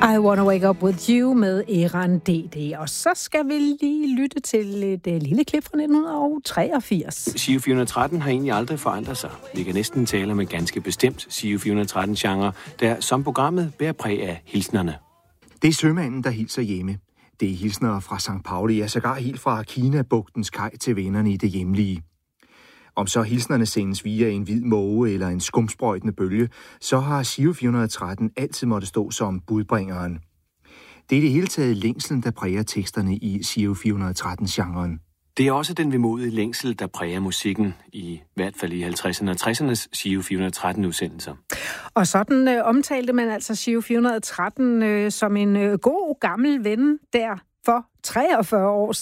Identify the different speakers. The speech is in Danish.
Speaker 1: I Wanna Wake Up With You med Eran DD. Og så skal vi lige lytte til et lille klip fra 1983.
Speaker 2: Giro 413 har egentlig aldrig forandret sig. Vi kan næsten tale om en ganske bestemt Giro 413-genre, der som programmet bærer præg af hilsnerne.
Speaker 3: Det er sømanden, der hilser hjemme. Det er hilsner fra St. Pauli, ja sågar helt fra Kina-bugtens kaj til vennerne i det hjemlige. Om så hilsnerne sendes via en hvid måge eller en skumsprøjtende bølge, så har Giro 413 altid måtte stå som budbringeren. Det er det hele taget længslen, der præger teksterne i Giro 413-genren.
Speaker 2: Det er også den vemodige længsel, der præger musikken, i hvert fald i 50'erne og 60'ernes Giro 413-udsendelser.
Speaker 1: Og sådan omtalte man altså Giro 413 som en god gammel ven der for 43 år